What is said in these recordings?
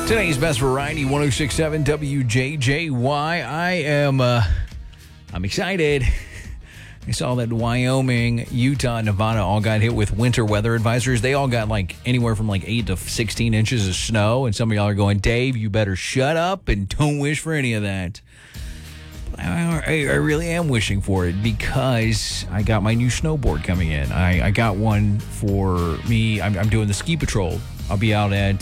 Today's Best Variety, 106.7 WJJY. I'm excited. I saw that Wyoming, Utah, Nevada all got hit with winter weather advisories. They all got anywhere from 8 to 16 inches of snow. And some of y'all are going, Dave, you better shut up and don't wish for any of that. I really am wishing for it because I got my new snowboard coming in. I got one for me. I'm doing the ski patrol. I'll be out at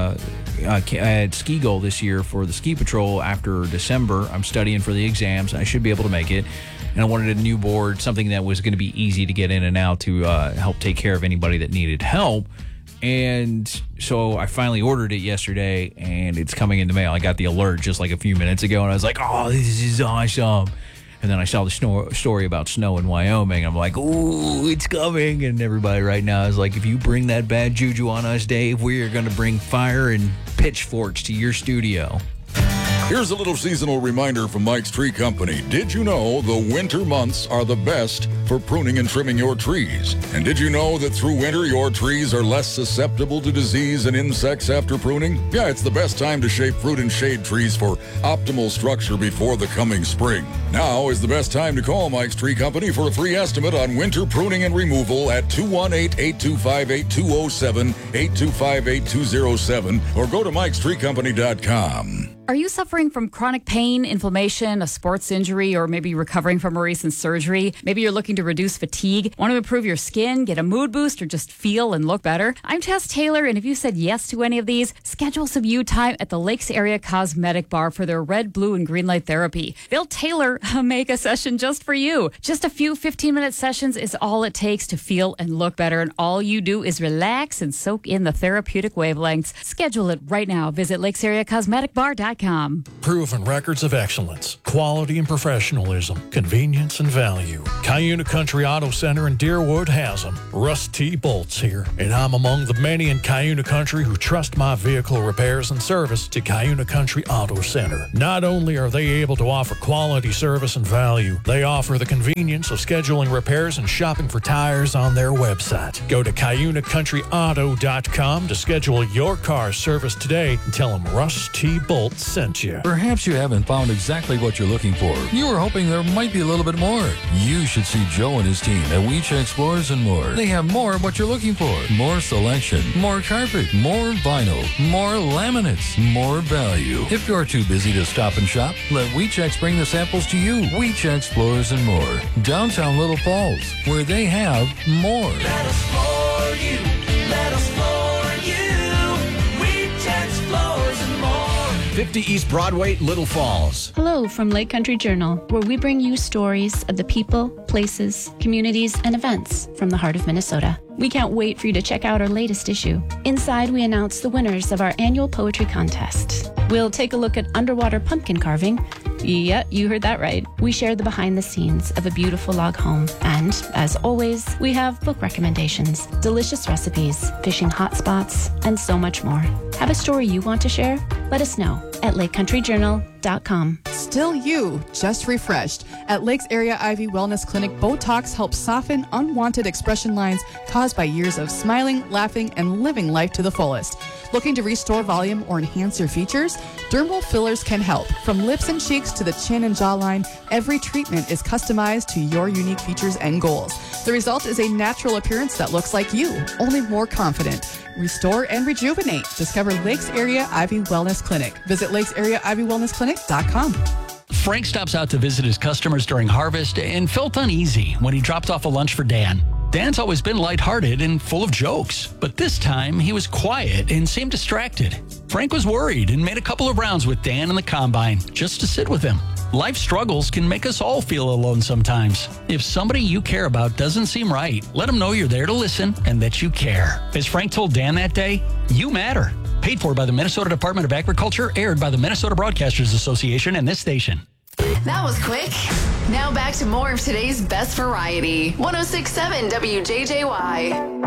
Ski Goal this year for the ski patrol after December. I'm studying for the exams. I should be able to make it. And I wanted a new board, something that was going to be easy to get in and out to help take care of anybody that needed help. And so I finally ordered it yesterday, and it's coming in the mail. I got the alert just a few minutes ago, and I was like, oh, this is awesome. And then I saw the story about snow in Wyoming. I'm like, ooh, it's coming. And everybody right now is like, if you bring that bad juju on us, Dave, we are going to bring fire and pitchforks to your studio. Here's a little seasonal reminder from Mike's Tree Company. Did you know the winter months are the best for pruning and trimming your trees? And did you know that through winter, your trees are less susceptible to disease and insects after pruning? Yeah, it's the best time to shape fruit and shade trees for optimal structure before the coming spring. Now is the best time to call Mike's Tree Company for a free estimate on winter pruning and removal at 218-825-8207, 825-8207, or go to mikestreecompany.com. Are you suffering from chronic pain, inflammation, a sports injury, or maybe recovering from a recent surgery? Maybe you're looking to reduce fatigue, want to improve your skin, get a mood boost, or just feel and look better? I'm Tess Taylor, and if you said yes to any of these, schedule some you time at the Lakes Area Cosmetic Bar for their red, blue, and green light therapy. They'll make a session just for you. Just a few 15-minute sessions is all it takes to feel and look better, and all you do is relax and soak in the therapeutic wavelengths. Schedule it right now. Visit lakesareacosmeticbar.com. Proven records of excellence, quality and professionalism, convenience and value. Cuyuna Country Auto Center in Deerwood has them. Russ T. Bolt's here, and I'm among the many in Cuyuna Country who trust my vehicle repairs and service to Cuyuna Country Auto Center. Not only are they able to offer quality service and value, they offer the convenience of scheduling repairs and shopping for tires on their website. Go to CuyunaCountryAuto.com to schedule your car's service today and tell them Russ T. Bolt sent you. Perhaps you haven't found exactly what you're looking for. You were hoping there might be a little bit more. You should see Joe and his team at We Check Floors and More. They have more of what you're looking for. More selection, more carpet, more vinyl, more laminates, more value. If you're too busy to stop and shop, let We Check bring the samples to you. We Check Floors and More. Downtown Little Falls, where they have more. Let us floor you. Let us floor you. We Check Floors and More. 50 East Broadway, Little Falls. Hello from Lake Country Journal, where we bring you stories of the people, places, communities, and events from the heart of Minnesota. We can't wait for you to check out our latest issue. Inside, we announce the winners of our annual poetry contest. We'll take a look at underwater pumpkin carving. Yeah, you heard that right. We share the behind the scenes of a beautiful log home. And, as always, we have book recommendations, delicious recipes, fishing hotspots, and so much more. Have a story you want to share? Let us know at lakecountryjournal.com. Still you, just refreshed. At Lakes Area Ivy Wellness Clinic, Botox helps soften unwanted expression lines caused by years of smiling, laughing, and living life to the fullest. Looking to restore volume or enhance your features? Dermal fillers can help. From lips and cheeks to the chin and jawline, every treatment is customized to your unique features and goals. The result is a natural appearance that looks like you, only more confident. Restore and rejuvenate. Discover Lakes Area Ivy Wellness Clinic. Visit lakesareaivywellnessclinic.com. Frank stops out to visit his customers during harvest and felt uneasy when he dropped off a lunch for Dan. Dan's always been lighthearted and full of jokes, but this time he was quiet and seemed distracted. Frank was worried and made a couple of rounds with Dan in the combine just to sit with him. Life struggles can make us all feel alone sometimes. If somebody you care about doesn't seem right, let them know you're there to listen and that you care. As Frank told Dan that day, you matter. Paid for by the Minnesota Department of Agriculture, aired by the Minnesota Broadcasters Association and this station. That was quick. Now back to more of today's Best Variety. 106.7 WJJY.